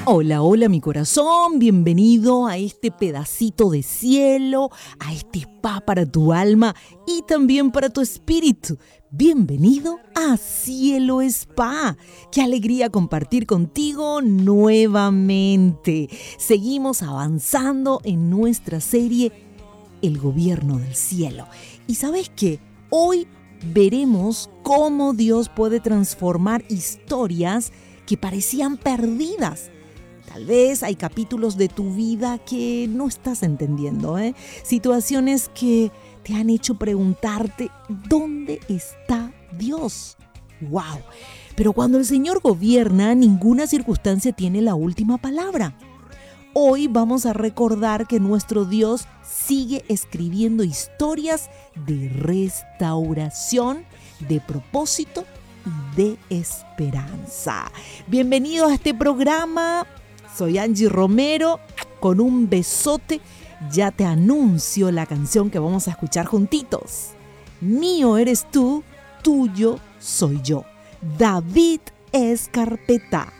Hola, hola mi corazón, bienvenido a este pedacito de cielo, a este spa para tu alma y también para tu espíritu. Bienvenido a Cielo Spa. Qué alegría compartir contigo nuevamente. Seguimos avanzando en nuestra serie El Gobierno del Cielo. ¿Y sabes qué? Hoy veremos cómo Dios puede transformar historias que parecían perdidas. Tal vez hay capítulos de tu vida que no estás entendiendo, situaciones que te han hecho preguntarte, ¿dónde está Dios? ¡Wow! Pero cuando el Señor gobierna, ninguna circunstancia tiene la última palabra. Hoy vamos a recordar que nuestro Dios sigue escribiendo historias de restauración, de propósito y de esperanza. Bienvenido a este programa. Soy Angie Romero, con un besote ya te anuncio la canción que vamos a escuchar juntitos. Mío eres tú, tuyo soy yo. David Escarpeta.